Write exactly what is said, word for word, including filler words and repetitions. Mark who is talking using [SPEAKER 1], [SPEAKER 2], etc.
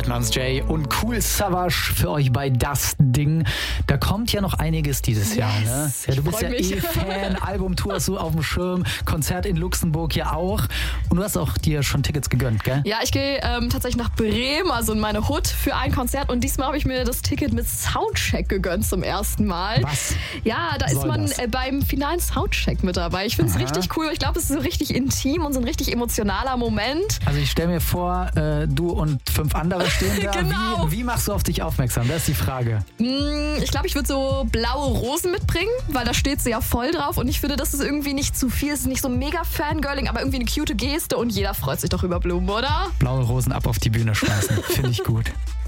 [SPEAKER 1] Badlands J und Kool Savas für euch bei Das Ding. Da kommt ja noch einiges dieses
[SPEAKER 2] yes,
[SPEAKER 1] Jahr, ne? Ja, du bist ja
[SPEAKER 2] mich.
[SPEAKER 1] eh Fan, Albumtour hast du auf dem Schirm, Konzert in Luxemburg ja auch. Und du hast auch dir schon Tickets gegönnt, gell?
[SPEAKER 2] Ja, ich gehe ähm, tatsächlich nach Bremen, also in meine Hut, für ein Konzert. Und diesmal habe ich mir das Ticket mit Soundcheck gegönnt zum ersten Mal.
[SPEAKER 1] Was?
[SPEAKER 2] Ja, da ist man äh, beim finalen Soundcheck mit dabei. Ich finde es richtig cool. Ich glaube, es ist so richtig intim und so ein richtig emotionaler Moment.
[SPEAKER 1] Also ich stelle mir vor, äh, du und fünf andere stehen da.
[SPEAKER 2] Genau.
[SPEAKER 1] Wie, wie machst du auf dich aufmerksam? Das ist die Frage.
[SPEAKER 2] Ich glaube, ich würde so blaue Rosen mitbringen, weil da steht sie ja voll drauf. Und ich finde, das ist irgendwie nicht zu viel. Es ist nicht so mega Fangirling, aber irgendwie eine cute Geste. Und jeder freut sich doch über Blumen, oder?
[SPEAKER 1] Blaue Rosen ab auf die Bühne schmeißen. Finde ich gut.